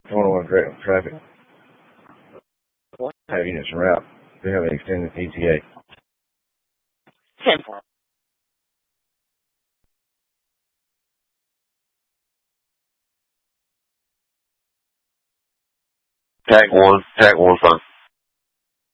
21 traffic. Have units en route. We have an extended ETA. 10-4. Tag 1, son.